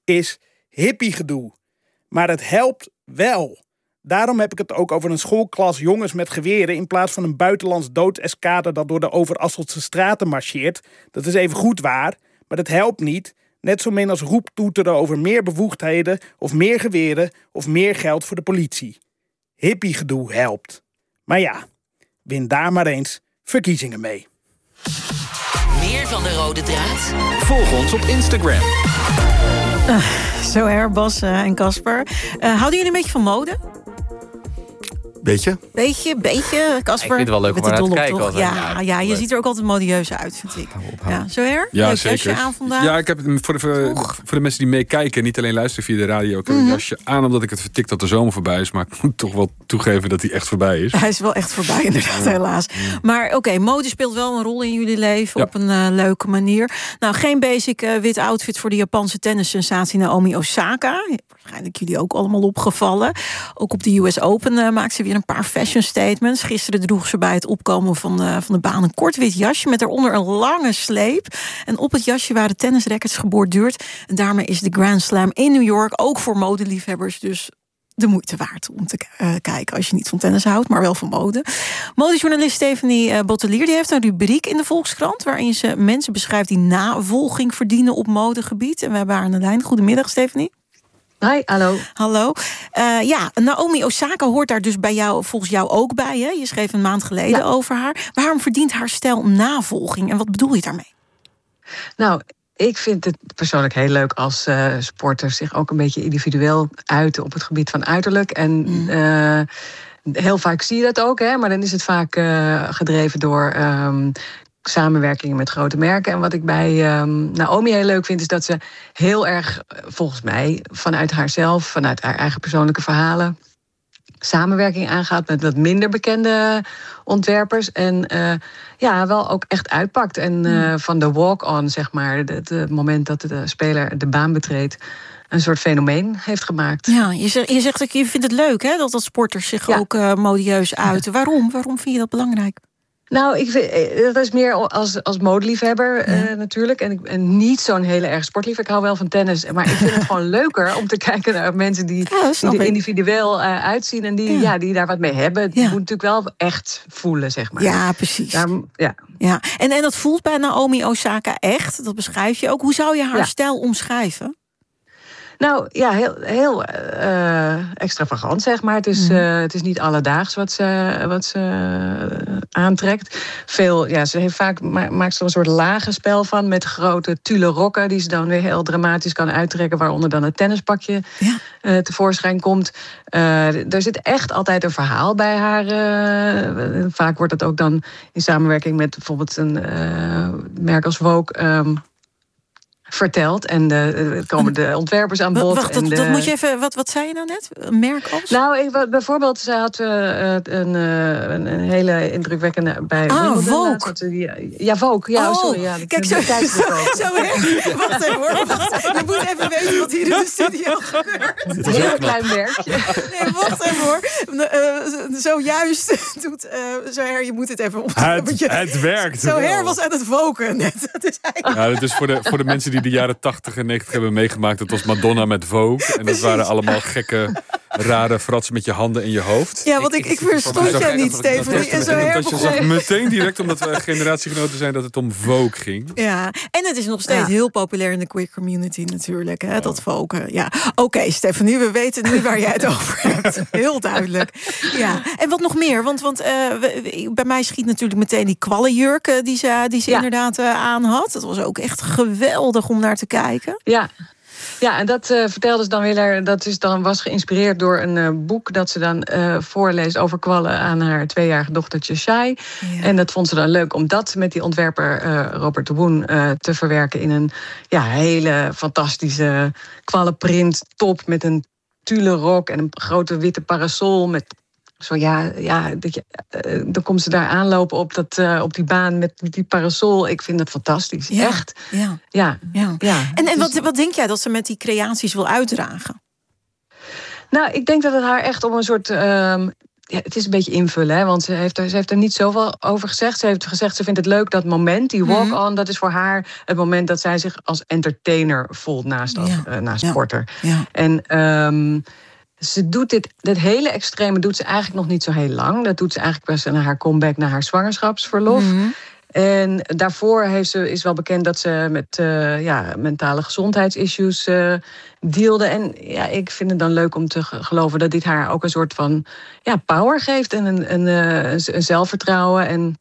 is hippiegedoe. Maar het helpt wel. Daarom heb ik het ook over een schoolklas jongens met geweren in plaats van een buitenlands doodseskader dat door de Overasseltse straten marcheert. Dat is even goed waar, maar dat helpt niet. Net zo min als roeptoeteren over meer bevoegdheden of meer geweren of meer geld voor de politie. Hippiegedoe helpt. Maar ja, win daar maar eens verkiezingen mee. Meer van de rode draad? Volg ons op Instagram. Zo Bas en Casper. Houden jullie een beetje van mode? Beetje, Casper. Ik vind het wel leuk om naar te kijken. Toch? Ja, je ziet er ook altijd modieus uit, vind ik. Ja, zo Ja, leuk zeker. jasje aan vandaag. Ja, ik heb voor de mensen die meekijken, niet alleen luisteren via de radio, ik heb een jasje aan omdat ik het vertik dat de zomer voorbij is. Maar ik moet toch wel toegeven dat hij echt voorbij is. Hij is wel echt voorbij, inderdaad, helaas. Maar oké, mode speelt wel een rol in jullie leven op een leuke manier. Nou, geen basic wit outfit voor de Japanse tennissensatie Naomi Osaka. Waarschijnlijk jullie ook allemaal opgevallen. Ook op de US Open maakt ze weer een paar fashion statements. Gisteren droeg ze bij het opkomen van de baan een kort wit jasje met daaronder een lange sleep. En op het jasje waren tennisrackets geborduurd. En daarmee is de Grand Slam in New York ook voor modeliefhebbers dus de moeite waard om te kijken als je niet van tennis houdt, maar wel van mode. Modejournalist Stephanie Bottelier die heeft een rubriek in de Volkskrant waarin ze mensen beschrijft die navolging verdienen op modegebied. En we hebben haar aan de lijn. Goedemiddag, Stephanie. Hi, hallo. Hallo. Naomi Osaka hoort daar dus bij jou, volgens jou ook bij. Hè? Je schreef een maand geleden over haar. Waarom verdient haar stijl navolging? En wat bedoel je daarmee? Nou, ik vind het persoonlijk heel leuk als sporters zich ook een beetje individueel uiten op het gebied van uiterlijk. En heel vaak zie je dat ook, hè? Maar dan is het vaak gedreven door samenwerkingen met grote merken. En wat ik bij Naomi heel leuk vind, is dat ze heel erg, volgens mij, vanuit haarzelf, vanuit haar eigen persoonlijke verhalen, samenwerking aangaat met wat minder bekende ontwerpers. En wel ook echt uitpakt. En van de walk-on, zeg maar, het moment dat de speler de baan betreedt, een soort fenomeen heeft gemaakt. Ja, je zegt dat je vindt het leuk, hè, dat sporters zich ook modieus uiten. Waarom? Waarom vind je dat belangrijk? Nou, ik vind, dat is meer als modeliefhebber natuurlijk. En niet zo'n hele erg sportliefhebber. Ik hou wel van tennis. Maar ik vind het gewoon leuker om te kijken naar mensen die er individueel uitzien. En die daar wat mee hebben. Het moet natuurlijk wel echt voelen, zeg maar. Ja, precies. Ja. En dat voelt bij Naomi Osaka echt. Dat beschrijf je ook. Hoe zou je haar stijl omschrijven? Nou ja, heel extravagant, zeg maar. Het is niet alledaags wat ze aantrekt. Ze heeft vaak maakt ze een soort lagenspel van met grote tulle rokken die ze dan weer heel dramatisch kan uittrekken, waaronder dan het tennispakje tevoorschijn komt. Er zit echt altijd een verhaal bij haar. Vaak wordt dat ook dan in samenwerking met bijvoorbeeld een merk als Vogue verteld. En komen de ontwerpers aan bod. Wacht, dat moet je even. Wat zei je nou net? Een merk als? Nou, bijvoorbeeld, ze had een hele indrukwekkende bij Vogue. Ja, Vogue. Ja, sorry. Ja, kijk, zo wacht even hoor. Je moet even weten wat hier in de studio gebeurt. Een heel klein merkje. Nee, wacht even hoor. Zojuist doet Zoher, je moet het even opnemen. Het werkt. Zoher was aan het voken net. Dat is voor de mensen die de jaren 80 en 90 hebben meegemaakt. Dat was Madonna met Vogue. En dat waren allemaal gekke, rare fratsen met je handen in je hoofd. Ja, want ik verstond jou niet, Stephanie. Dat je zag meteen direct, omdat we generatiegenoten zijn, dat het om Vogue ging. Ja, en het is nog steeds heel populair in de queer community natuurlijk, hè, dat Vogue. Ja. Oké, Stephanie, we weten nu waar jij het over hebt. Heel duidelijk. Ja. En wat nog meer? Want bij mij schiet natuurlijk meteen die kwallenjurk die ze inderdaad aan had. Dat was ook echt geweldig om naar te kijken. Ja, en dat vertelde ze dan weer. Dat was geïnspireerd door een boek dat ze dan voorleest over kwallen aan haar 2-jarige dochtertje Shai. Ja. En dat vond ze dan leuk om dat met die ontwerper Robert de Woon te verwerken in een hele fantastische kwallenprint top met een tulle rok en een grote witte parasol met. Dan komt ze daar aanlopen op die baan met die parasol. Ik vind dat fantastisch. Ja, echt. Ja. En wat denk jij dat ze met die creaties wil uitdragen? Nou, ik denk dat het haar echt om een soort het is een beetje invullen, hè, want ze heeft er niet zoveel over gezegd. Ze heeft gezegd, ze vindt het leuk dat moment, die walk-on, dat is voor haar het moment dat zij zich als entertainer voelt naast sporter. Ja. En ze doet dit hele extreme doet ze eigenlijk nog niet zo heel lang. Dat doet ze eigenlijk best na haar comeback naar haar zwangerschapsverlof. Mm-hmm. En daarvoor is wel bekend dat ze met mentale gezondheidsissues dealde. En ja, ik vind het dan leuk om te geloven dat dit haar ook een soort van power geeft en een zelfvertrouwen. En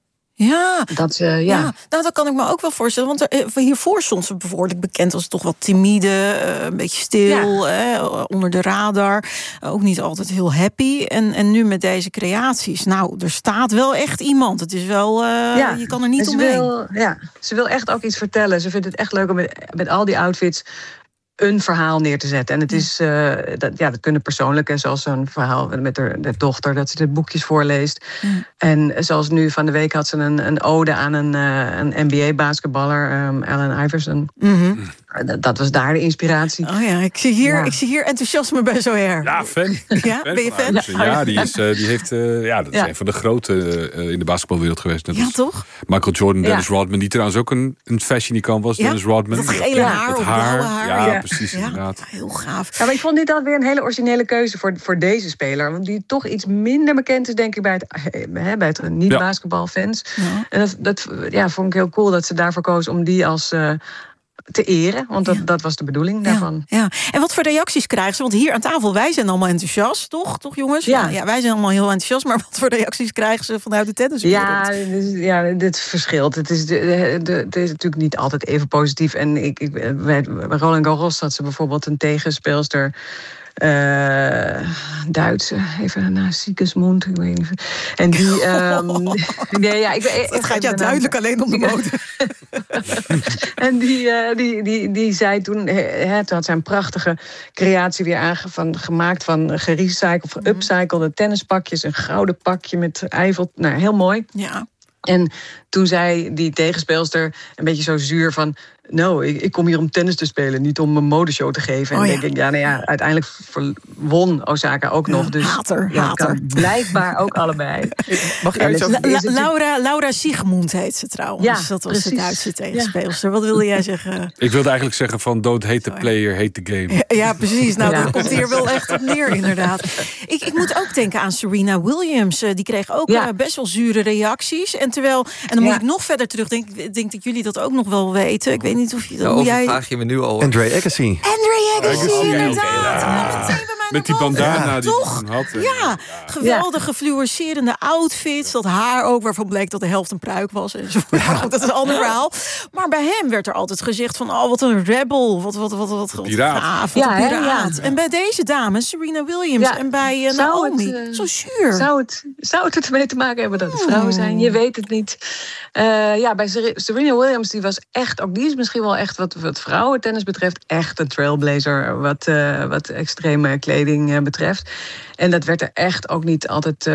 dat kan ik me ook wel voorstellen. Want hiervoor stond ze behoorlijk bekend als toch wat timide, een beetje stil, onder de radar. Ook niet altijd heel happy. En nu met deze creaties, er staat wel echt iemand. Het is wel, je kan er niet omheen. Ze wil echt ook iets vertellen. Ze vindt het echt leuk om met al die outfits een verhaal neer te zetten. En het is, dat kunnen persoonlijke, zoals zo'n verhaal met haar dochter, dat ze de boekjes voorleest. Mm. En zoals nu van de week had ze een ode aan een NBA-basketballer, Allen Iverson. Mm-hmm. Dat was daar de inspiratie. Oh ja, ik zie hier enthousiasme bij Zoher. Ja, fan. Ja, ben je fan? Ja, die heeft, dat is een van de grote in de basketbalwereld geweest. Net toch? Michael Jordan, Dennis Rodman, die trouwens ook een fashion-icon was. Ja? Dennis Rodman. Dat gele haar of blauwe haar. Ja, precies, inderdaad. Ja, heel gaaf. Ja, maar ik vond dit alweer een hele originele keuze voor deze speler. Want die toch iets minder bekend is, denk ik, bij het niet-basketbalfans. Ja. En dat vond ik heel cool dat ze daarvoor koos om die als te eren, want dat was de bedoeling daarvan. Ja. En wat voor reacties krijgen ze? Want hier aan tafel, wij zijn allemaal enthousiast, toch? Toch, jongens? Ja, wij zijn allemaal heel enthousiast, maar wat voor reacties krijgen ze vanuit de tenniswereld? Dit verschilt. Het is natuurlijk niet altijd even positief. En bij Roland Garros had ze bijvoorbeeld een tegenspeelster, Duitse, even naar Sigismund, ik weet niet. En die, het gaat jou duidelijk alleen om de mode. En die zei toen, toen had zij een prachtige creatie weer gemaakt van gerecycled of geupcyclede tennispakjes, een gouden pakje met Eiffel, heel mooi. Ja. En toen zei die tegenspeelster een beetje zo zuur van, ik kom hier om tennis te spelen, niet om een modeshow te geven. En denk ik, uiteindelijk won Osaka ook nog. Dus hater. Kan blijkbaar ook allebei. Mag ik iets over... Laura Siegmund heet ze trouwens. Ja, dat was de Duitse tegenspeelster. Wat wilde jij zeggen? Ik wilde eigenlijk zeggen van don't hate the player, hate the game. Ja, precies. Dat komt hier wel echt op neer, inderdaad. Ik moet ook denken aan Serena Williams. Die kreeg ook best wel zure reacties. En dan moet ik nog verder terug. Ik denk dat jullie dat ook nog wel weten. Ik weet niet of je dat... vraag je me nu al. Andre Agassi, inderdaad. Met die bandana die hij had. Geweldig gefluorescerende outfits. Dat haar ook, waarvan bleek dat de helft een pruik was. En zo. Goed, dat is een ander verhaal. Maar bij hem werd er altijd gezegd van, wat een rebel. Wat piraat. Een piraat. En bij deze dames, Serena Williams en bij Naomi, zo zuur. Zou het ermee te maken hebben dat het vrouwen zijn? Je weet het niet. Bij Serena Williams, die is misschien wel echt wat vrouwentennis betreft echt een trailblazer wat extreme kleding betreft. En dat werd er echt ook niet altijd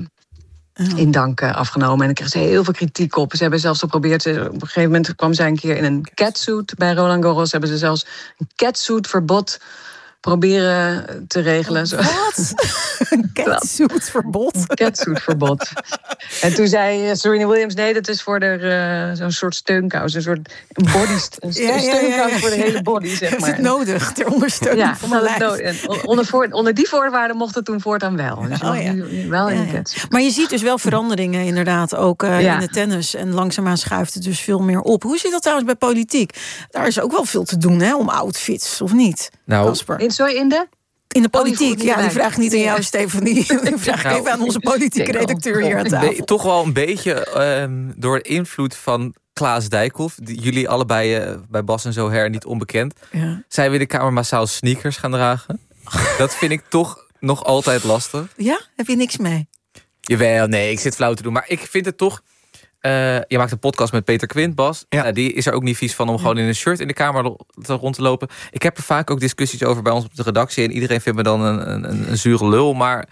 in dank afgenomen. En dan kreeg ze heel veel kritiek op. Ze hebben zelfs geprobeerd, op een gegeven moment kwam zij een keer in een catsuit bij Roland Garros. Hebben ze zelfs een catsuitverbod proberen te regelen. Wat? Een catsuitverbod? Een catsuitverbod. En toen zei Serena Williams, nee, dat is voor zo'n soort steunkous. Een soort steunkous voor de hele body, zeg maar. Dat is het nodig, ter ondersteuning van mijn lijf. Onder die voorwaarden mocht het toen voortaan wel. Dus wel in de catsuit. Maar je ziet dus wel veranderingen inderdaad ook in de tennis. En langzaamaan schuift het dus veel meer op. Hoe zit dat trouwens bij politiek? Daar is ook wel veel te doen, om outfits, of niet? Kasper? In de politiek, die vraag niet aan jou, Stefanie. Die vraag even aan onze politieke redacteur hier aan tafel. Toch wel een beetje door invloed van Klaas Dijkhoff, jullie allebei bij Bas en Zoher niet onbekend, zijn we in de Kamer massaal sneakers gaan dragen. Dat vind ik toch nog altijd lastig. Ja? Heb je niks mee? Jawel, nee, ik zit flauw te doen. Maar ik vind het toch... je maakt een podcast met Peter Quint, Bas. Ja. Die is er ook niet vies van om gewoon in een shirt in de Kamer rond te lopen. Ik heb er vaak ook discussies over bij ons op de redactie. En iedereen vindt me dan een zure lul. Maar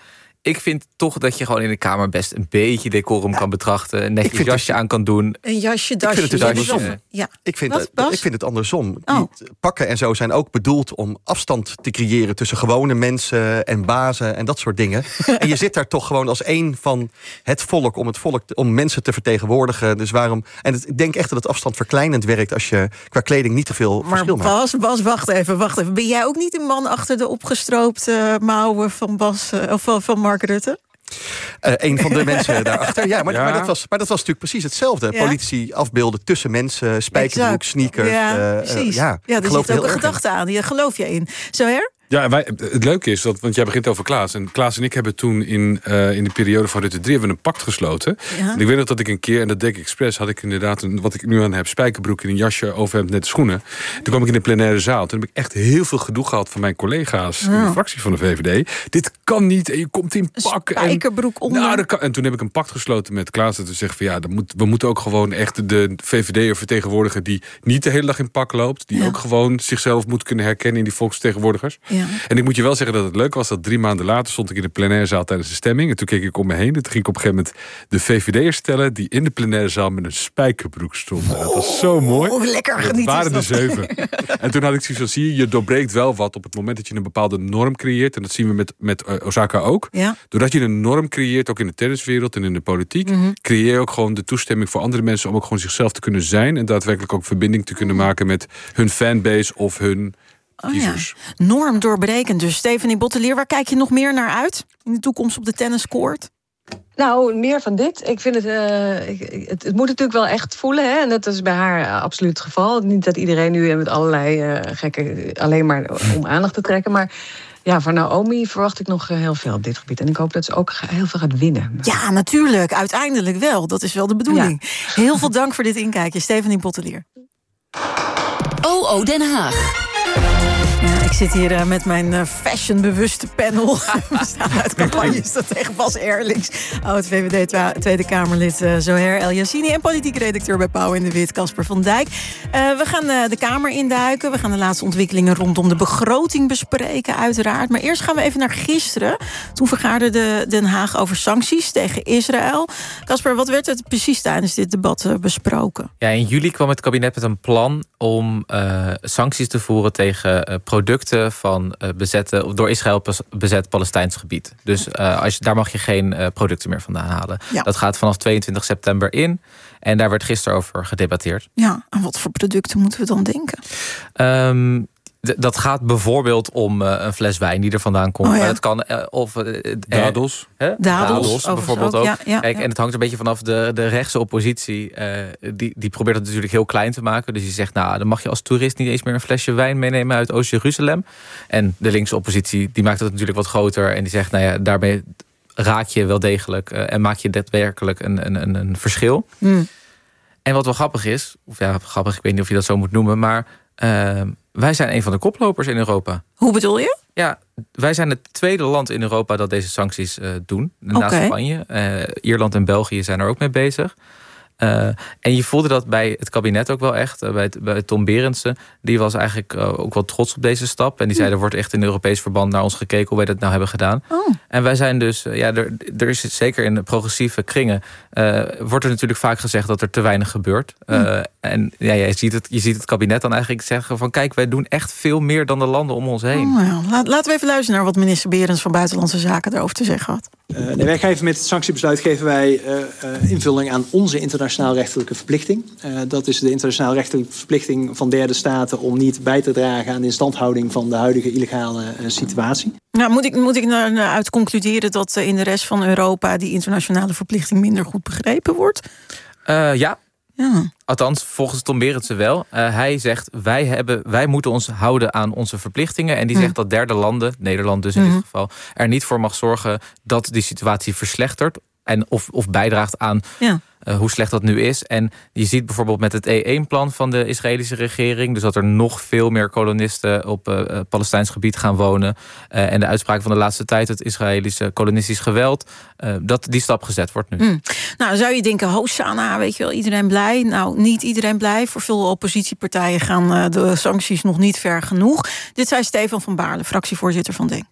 ik vind toch dat je gewoon in de Kamer best een beetje decorum kan betrachten. Een netjes jasje aan kan doen. Een jasje, dasje. Ik vind het dus andersom. Ja. Ik vind het andersom. Oh. Die pakken en zo zijn ook bedoeld om afstand te creëren tussen gewone mensen en bazen en dat soort dingen. En je zit daar toch gewoon als één van het volk om mensen te vertegenwoordigen. Dus waarom? En ik denk echt dat het afstand verkleinend werkt als je qua kleding niet te veel verschil maakt. Maar Bas, wacht even. Ben jij ook niet een man achter de opgestroopte mouwen van Bas of van Mark Rutte? Een van de mensen daarachter. Ja, maar dat was natuurlijk precies hetzelfde. Ja? Politici afbeelden tussen mensen, spijkerbroek, sneakers. Ja, precies. Er zit ook een gedachte aan. Die geloof je in. Zo her? Ja, het leuke is, want jij begint over Klaas. En Klaas en ik hebben toen in de periode van Rutte 3 hebben we een pact gesloten. Ja. En ik weet nog dat ik een keer, en dat deed ik expres, had ik inderdaad wat ik nu aan heb, spijkerbroek in een jasje, overhemd, net schoenen. Toen kwam ik in de plenaire zaal. Toen heb ik echt heel veel gedoe gehad van mijn collega's in de fractie van de VVD. Dit kan niet en je komt in pak. Spijkerbroek onder. En toen heb ik een pact gesloten met Klaas. Dat we zeggen van we moeten ook gewoon echt de VVD'er vertegenwoordigen die niet de hele dag in pak loopt. Die ook gewoon zichzelf moet kunnen herkennen in die volksvertegenwoordigers. Ja. En ik moet je wel zeggen dat het leuk was dat 3 maanden later stond ik in de plenaire zaal tijdens de stemming. En toen keek ik om me heen. En toen ging ik op een gegeven moment de VVD'ers stellen die in de plenaire zaal met een spijkerbroek stonden. Dat was zo mooi. Lekker genieten. Het waren er 7. En toen had ik zoiets van, zie je doorbreekt wel wat op het moment dat je een bepaalde norm creëert. En dat zien we met Osaka ook. Ja. Doordat je een norm creëert, ook in de tenniswereld en in de politiek, creëer je ook gewoon de toestemming voor andere mensen om ook gewoon zichzelf te kunnen zijn. En daadwerkelijk ook verbinding te kunnen maken met hun fanbase of hun kiezers. Ja. Norm doorbrekend. Dus Stephanie Bottelier, waar kijk je nog meer naar uit in de toekomst op de tenniscourt? Nou, meer van dit. Ik vind het moet natuurlijk wel echt voelen. Hè? En dat is bij haar absoluut het geval. Niet dat iedereen nu met allerlei gekke alleen maar om aandacht te trekken. Maar ja, van Naomi verwacht ik nog heel veel op dit gebied. En ik hoop dat ze ook heel veel gaat winnen. Ja, natuurlijk. Uiteindelijk wel. Dat is wel de bedoeling. Ja. Heel veel dank voor dit inkijkje. Stephanie Bottelier. OO Den Haag. Ja, ik zit hier met mijn fashionbewuste panel. We staan uit campagnes tegen Bas Aerlings. Oud-VVD Tweede Kamerlid Zoher El Yassini. En politiek redacteur bij Pauw in de Wit, Casper van Dijk. We gaan de Kamer induiken. We gaan de laatste ontwikkelingen rondom de begroting bespreken, uiteraard. Maar eerst gaan we even naar gisteren. Toen vergaderde Den Haag over sancties tegen Israël. Casper, wat werd er precies tijdens dit debat besproken? Ja, in juli kwam het kabinet met een plan om sancties te voeren tegen producten van door Israël bezet Palestijns gebied. Dus daar mag je geen producten meer vandaan halen. Ja. Dat gaat vanaf 22 september in. En daar werd gisteren over gedebatteerd. Ja, aan wat voor producten moeten we dan denken? Dat gaat bijvoorbeeld om een fles wijn die er vandaan komt. Maar dat kan dadels. Dadels bijvoorbeeld ook. Ja. Kijk, en het hangt een beetje vanaf de rechtse oppositie. Die probeert het natuurlijk heel klein te maken. Dus die zegt, nou, dan mag je als toerist niet eens meer een flesje wijn meenemen uit Oost-Jeruzalem. En de linkse oppositie die maakt het natuurlijk wat groter. En die zegt, nou ja, daarmee raak je wel degelijk en maak je daadwerkelijk een verschil. En wat wel grappig is, grappig, ik weet niet of je dat zo moet noemen, maar wij zijn een van de koplopers in Europa. Hoe bedoel je? Ja, wij zijn het tweede land in Europa dat deze sancties doen. Naast Spanje. Ierland en België zijn er ook mee bezig. En je voelde dat bij het kabinet ook wel echt. Bij Tom Berendsen. Die was eigenlijk ook wel trots op deze stap. En die zei, er wordt echt in Europees verband naar ons gekeken hoe wij dat nou hebben gedaan. En wij zijn dus, er is zeker in de progressieve kringen, wordt er natuurlijk vaak gezegd dat er te weinig gebeurt. En ja, je ziet het kabinet dan eigenlijk zeggen van, kijk, wij doen echt veel meer dan de landen om ons heen. Laten we even luisteren naar wat minister Berends van Buitenlandse Zaken daarover te zeggen had. Wij geven met het sanctiebesluit invulling aan onze internationaal rechtelijke verplichting. Dat is de internationaal rechtelijke verplichting van derde staten om niet bij te dragen aan de instandhouding van de huidige illegale situatie. Nou, moet ik nou uit concluderen dat in de rest van Europa die internationale verplichting minder goed begrepen wordt? Ja. Althans, volgens Tom Berendsen wel. Hij zegt, wij moeten ons houden aan onze verplichtingen. En die zegt dat derde landen, Nederland dus in dit geval, er niet voor mag zorgen dat die situatie verslechtert. En of bijdraagt aan hoe slecht dat nu is. En je ziet bijvoorbeeld met het E1-plan van de Israëlische regering, dus dat er nog veel meer kolonisten op Palestijns gebied gaan wonen. En de uitspraak van de laatste tijd, het Israëlische kolonistisch geweld, dat die stap gezet wordt nu. Nou, zou je denken, Hosanna, weet je wel, iedereen blij? Nou, niet iedereen blij. Voor veel oppositiepartijen gaan de sancties nog niet ver genoeg. Dit zei Stefan van Baarle, fractievoorzitter van DENK.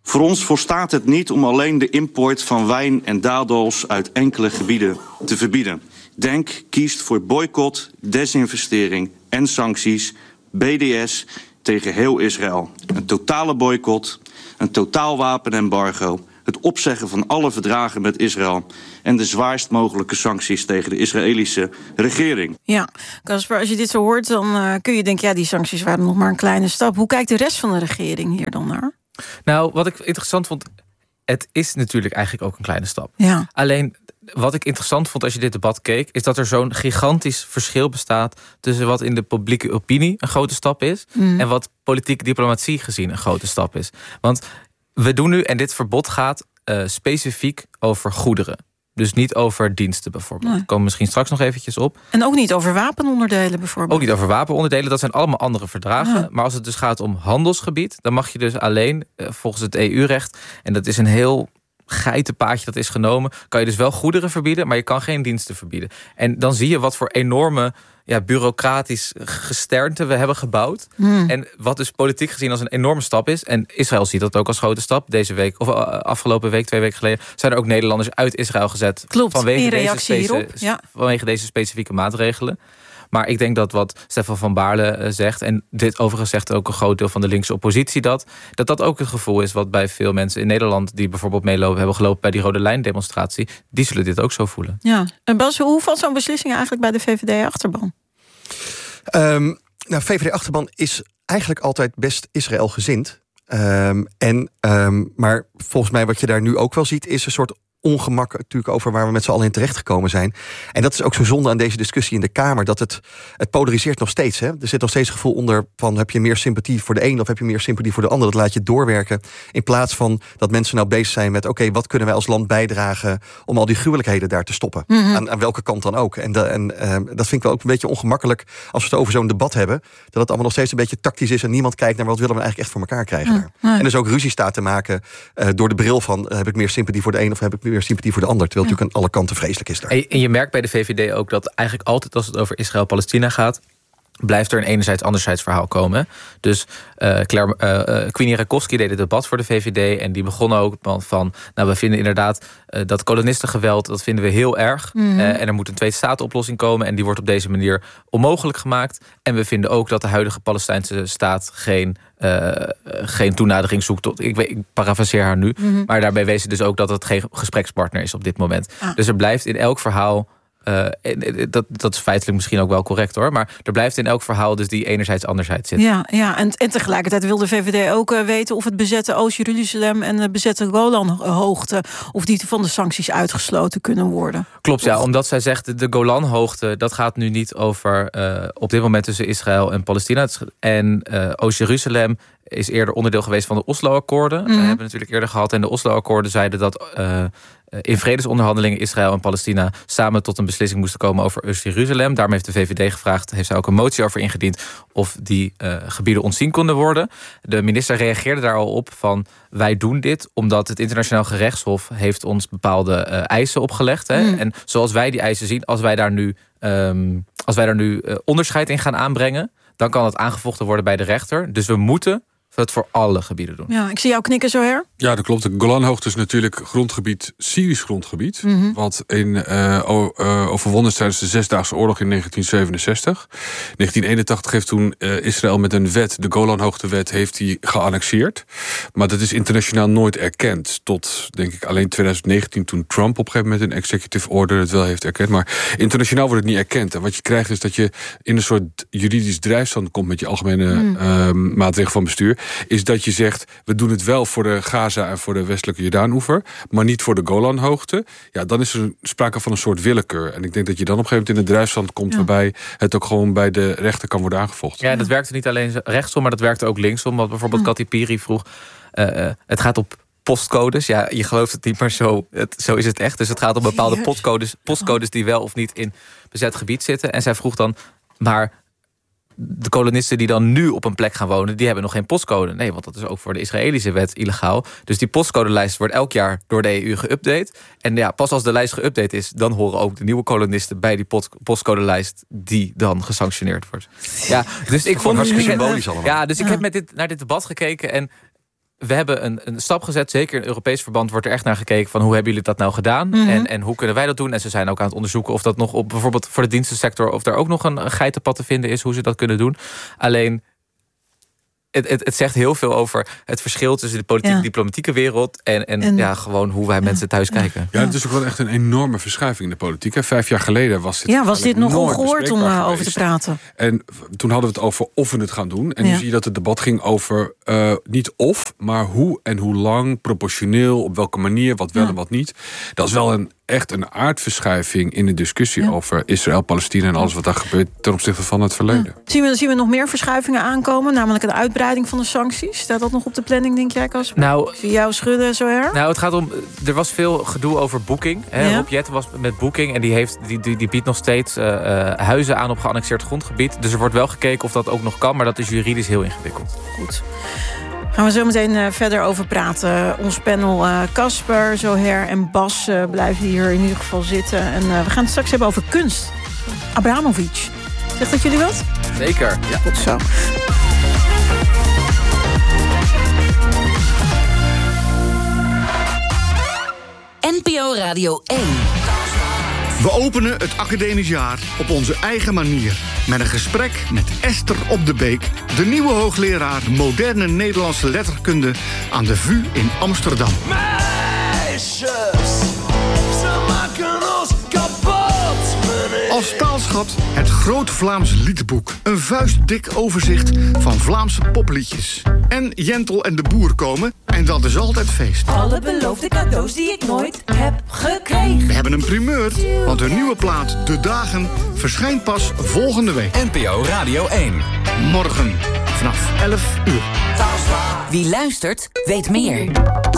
Voor ons volstaat het niet om alleen de import van wijn en daaldools uit enkele gebieden te verbieden. DENK kiest voor boycott, desinvestering en sancties, BDS, tegen heel Israël. Een totale boycott, een totaal wapenembargo, het opzeggen van alle verdragen met Israël en de zwaarst mogelijke sancties tegen de Israëlische regering. Ja, Caspar, als je dit zo hoort, dan kun je denken, ja, die sancties waren nog maar een kleine stap. Hoe kijkt de rest van de regering hier dan naar? Nou, wat ik interessant vond, het is natuurlijk eigenlijk ook een kleine stap. Ja. Alleen, wat ik interessant vond als je dit debat keek, is dat er zo'n gigantisch verschil bestaat tussen wat in de publieke opinie een grote stap is en wat politieke diplomatie gezien een grote stap is. Want we doen nu, en dit verbod gaat specifiek over goederen. Dus niet over diensten bijvoorbeeld. Daar komen we misschien straks nog eventjes op. En ook niet over wapenonderdelen bijvoorbeeld. Ook niet over wapenonderdelen, dat zijn allemaal andere verdragen. Ja. Maar als het dus gaat om handelsgebied, dan mag je dus alleen volgens het EU-recht, en dat is een heel geitenpaadje dat is genomen, kan je dus wel goederen verbieden, maar je kan geen diensten verbieden. En dan zie je wat voor enorme bureaucratisch gesternte we hebben gebouwd. En wat dus politiek gezien als een enorme stap is. En Israël ziet dat ook als grote stap. Deze week, of afgelopen week, 2 weken geleden, zijn er ook Nederlanders uit Israël gezet. Klopt, vanwege deze specifieke maatregelen. Maar ik denk dat wat Stefan van Baarle zegt, en dit overigens zegt ook een groot deel van de linkse oppositie, dat ook het gevoel is wat bij veel mensen in Nederland die bijvoorbeeld hebben gelopen bij die Rode Lijn demonstratie, die zullen dit ook zo voelen. Ja. En Bas, hoe valt zo'n beslissing eigenlijk bij de VVD-achterban? VVD-achterban is eigenlijk altijd best Israëlgezind. Maar volgens mij wat je daar nu ook wel ziet, is een soort ongemak natuurlijk over waar we met z'n allen in terechtgekomen zijn. En dat is ook zo zonde aan deze discussie in de Kamer, dat het polariseert nog steeds. Hè? Er zit nog steeds het gevoel onder van, heb je meer sympathie voor de een of heb je meer sympathie voor de ander? Dat laat je doorwerken. In plaats van dat mensen nou bezig zijn met, oké, wat kunnen wij als land bijdragen om al die gruwelijkheden daar te stoppen? Aan welke kant dan ook. En dat vind ik wel ook een beetje ongemakkelijk als we het over zo'n debat hebben. Dat het allemaal nog steeds een beetje tactisch is en niemand kijkt naar wat willen we eigenlijk echt voor elkaar krijgen. En dus ook ruzie staat te maken door de bril van, heb ik meer sympathie voor de een of heb ik meer sympathie voor de ander, terwijl het natuurlijk aan alle kanten vreselijk is daar. En je merkt bij de VVD ook dat eigenlijk altijd als het over Israël-Palestina gaat, blijft er een enerzijds-anderzijds verhaal komen. Dus Queenie Rakowski deed het debat voor de VVD en die begon ook van, we vinden inderdaad dat kolonistengeweld, dat vinden we heel erg. En er moet een twee-staten-oplossing komen en die wordt op deze manier onmogelijk gemaakt. En we vinden ook dat de huidige Palestijnse staat geen toenadering zoekt tot, ik parafraseer haar nu, maar daarbij wees ze dus ook dat het geen gesprekspartner is op dit moment. Dus er blijft in elk verhaal, dat is feitelijk misschien ook wel correct hoor, maar er blijft in elk verhaal dus die enerzijds-anderzijds zitten. Ja, en tegelijkertijd wil de VVD ook weten of het bezette Oost-Jeruzalem en de bezette Golanhoogte, of die van de sancties uitgesloten kunnen worden. Klopt, ja, omdat zij zegt de Golanhoogte, dat gaat nu niet over op dit moment tussen Israël en Palestina. En Oost-Jeruzalem is eerder onderdeel geweest van de Oslo-akkoorden. We hebben natuurlijk eerder gehad. En de Oslo-akkoorden zeiden dat in vredesonderhandelingen Israël en Palestina samen tot een beslissing moesten komen over Oost-Jeruzalem. Daarom heeft de VVD gevraagd, heeft zij ook een motie over ingediend, of die gebieden ontzien konden worden. De minister reageerde daar al op van, wij doen dit omdat het internationaal gerechtshof heeft ons bepaalde eisen opgelegd. Hè? En zoals wij die eisen zien, als wij daar nu onderscheid in gaan aanbrengen, dan kan het aangevochten worden bij de rechter. Dus we moeten het voor alle gebieden doen. Ja, ik zie jou knikken zo her. Ja, dat klopt. De Golanhoogte is natuurlijk grondgebied, Syrisch grondgebied. Wat overwonnen is tijdens de Zesdaagse Oorlog in 1967. 1981 heeft toen Israël met een wet, de Golanhoogtewet, heeft die geannexeerd. Maar dat is internationaal nooit erkend. Tot, denk ik, alleen 2019 toen Trump op een gegeven moment een executive order het wel heeft erkend. Maar internationaal wordt het niet erkend. En wat je krijgt is dat je in een soort juridisch drijfstand komt met je algemene maatregelen van bestuur. Is dat je zegt, we doen het wel voor de Gaza en voor de westelijke Jordaanoever, maar niet voor de Golanhoogte. Ja, dan is er sprake van een soort willekeur. En ik denk dat je dan op een gegeven moment in een drijfstand komt waarbij het ook gewoon bij de rechter kan worden aangevochten. Ja, dat werkte niet alleen rechtsom, maar dat werkte ook linksom. Want bijvoorbeeld Kathy Piri vroeg, het gaat op postcodes. Ja, je gelooft het niet, maar zo is het echt. Dus het gaat om bepaalde postcodes die wel of niet in bezet gebied zitten. En zij vroeg dan, maar de kolonisten die dan nu op een plek gaan wonen, die hebben nog geen postcode. Nee, want dat is ook voor de Israëlische wet illegaal. Dus die postcodelijst wordt elk jaar door de EU geüpdate. En ja, pas als de lijst geüpdate is, dan horen ook de nieuwe kolonisten bij die postcodelijst die dan gesanctioneerd wordt. Ja, dus ik vond symbolisch allemaal. Ja, dus ik heb naar dit debat gekeken en we hebben een stap gezet. Zeker in Europees verband wordt er echt naar gekeken van hoe hebben jullie dat nou gedaan? En hoe kunnen wij dat doen? En ze zijn ook aan het onderzoeken of dat nog op bijvoorbeeld voor de dienstensector, of er ook nog een geitenpad te vinden is hoe ze dat kunnen doen. Alleen het zegt heel veel over het verschil tussen de politieke diplomatieke wereld en gewoon hoe wij mensen thuis kijken. Ja, het is ook wel echt een enorme verschuiving in de politiek. Hè. 5 jaar geleden was dit nog ongehoord om over te praten. En toen hadden we het over of we het gaan doen. En nu zie je dat het debat ging over niet of, maar hoe en hoe lang, proportioneel, op welke manier, wat wel en wat niet. Dat is wel echt een aardverschuiving in de discussie over Israël, Palestina en alles wat daar gebeurt ten opzichte van het verleden. Ja. Zien we nog meer verschuivingen aankomen? Namelijk een uitbreiding van de sancties. Staat dat nog op de planning, denk jij, Casper? Nou, zie jou schudden zo her? Nou, het gaat om, er was veel gedoe over Booking. Rob Jetten was met Booking en die biedt nog steeds huizen aan op geannexeerd grondgebied. Dus er wordt wel gekeken of dat ook nog kan, maar dat is juridisch heel ingewikkeld. Goed. Gaan we zo meteen verder over praten. Ons panel Casper, Zoher en Bas blijven hier in ieder geval zitten. En we gaan het straks hebben over kunst. Abramovic. Zegt dat jullie wat? Zeker. Ja. Goed zo. NPO Radio 1. We openen het academisch jaar op onze eigen manier. Met een gesprek met Esther Op de Beek, de nieuwe hoogleraar moderne Nederlandse letterkunde aan de VU in Amsterdam. Meisjes, ze maken ons kapot, meneer. Als taalschat het Groot Vlaams Liedboek. Een vuistdik overzicht van Vlaamse popliedjes. En Jentel en de Boer komen en dat is altijd feest. Alle beloofde cadeaus die ik nooit heb gekregen. We hebben een primeur, want een nieuwe plaat De Dagen verschijnt pas volgende week. NPO Radio 1. Morgen vanaf 11 uur. Wie luistert, weet meer.